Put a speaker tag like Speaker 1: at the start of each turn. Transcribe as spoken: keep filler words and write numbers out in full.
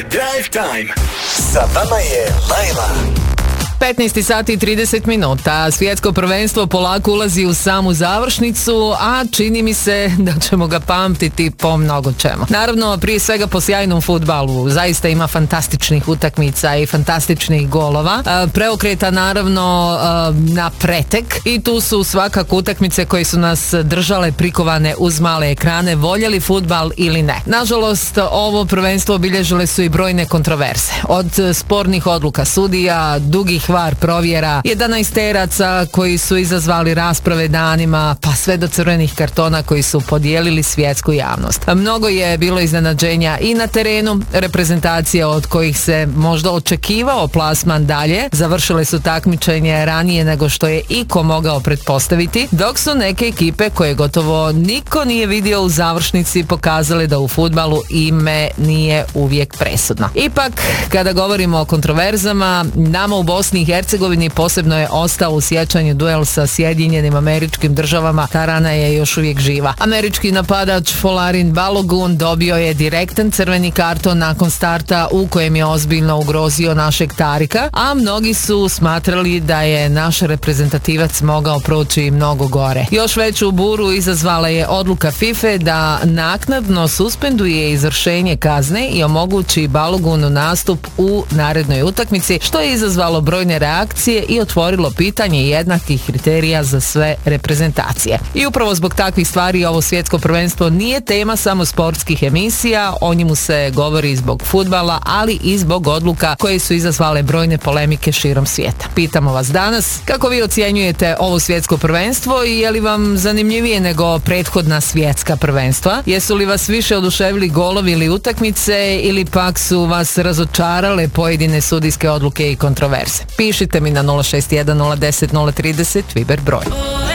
Speaker 1: Drive Time. Sa vama je Laila.
Speaker 2: petnaest sati i trideset minuta. Svjetsko prvenstvo polako ulazi u samu završnicu, a čini mi se da ćemo ga pamtiti po mnogo čemu. Naravno, prije svega po sjajnom fudbalu. Zaista ima fantastičnih utakmica i fantastičnih golova. Preokreta naravno na pretek i tu su svakako utakmice koje su nas držale prikovane uz male ekrane, voljeli fudbal ili ne. Nažalost, ovo prvenstvo obilježile su i brojne kontroverze. Od spornih odluka sudija, dugih var provjera, jedanaesteraca koji su izazvali rasprave danima, pa sve do crvenih kartona koji su podijelili svjetsku javnost. Mnogo je bilo iznenađenja i na terenu, reprezentacije od kojih se možda očekivao plasman dalje, završile su takmičenje ranije nego što je iko mogao pretpostaviti, dok su neke ekipe koje gotovo niko nije vidio u završnici pokazale da u fudbalu ime nije uvijek presudno. Ipak, kada govorimo o kontroverzama, nama u Bosni i Hercegovini posebno je ostao u sjećanju duel sa Sjedinjenim Američkim Državama. Ta rana je još uvijek živa. Američki napadač Folarin Balogun dobio je direktan crveni karton nakon starta u kojem je ozbiljno ugrozio našeg Tarika, a mnogi su smatrali da je naš reprezentativac mogao proći mnogo gore. Još veću buru izazvala je odluka FIFA da naknadno suspenduje izvršenje kazne i omogući Balogunu nastup u narednoj utakmici, što je izazvalo brojne reakcije i otvorilo pitanje jednakih kriterija za sve reprezentacije. I upravo zbog takvih stvari ovo svjetsko prvenstvo nije tema samo sportskih emisija, o njemu se govori zbog fudbala, ali i zbog odluka koje su izazvale brojne polemike širom svijeta. Pitamo vas danas, kako vi ocjenjujete ovo svjetsko prvenstvo i je li vam zanimljivije nego prethodna svjetska prvenstva? Jesu li vas više oduševili golovi ili utakmice, ili pak su vas razočarale pojedine sudijske odluke i kontroverze? Pišite mi na nula šest jedan nula deset nula trideset Viber broj.